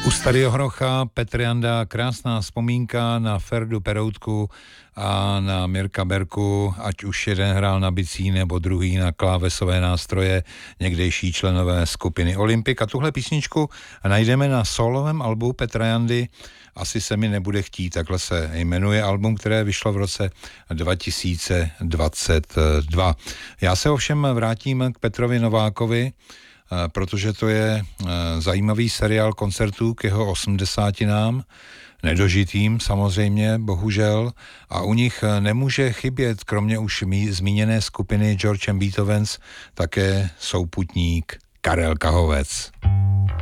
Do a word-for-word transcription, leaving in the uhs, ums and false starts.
U Starého Hrocha Petr Janda, krásná vzpomínka na Ferdu Peroutku a na Mirka Berku, ať už jeden hrál na bicí nebo druhý na klávesové nástroje, někdejší členové skupiny Olympik. A tuhle písničku najdeme na solovém albu Petra Jandy Asi se mi nebude chtít, takhle se jmenuje album, které vyšlo v roce dva tisíce dvacet dva. Já se ovšem vrátím k Petrovi Novákovi, protože to je zajímavý seriál koncertů k jeho osmdesátinám, nedožitým samozřejmě, bohužel, a u nich nemůže chybět, kromě už zmíněné skupiny George and Beethovens, také souputník Karel Kahovec.